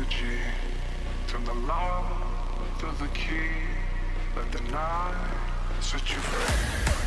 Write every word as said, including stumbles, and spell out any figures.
G. Turn the lock to the key. Let the night set you free.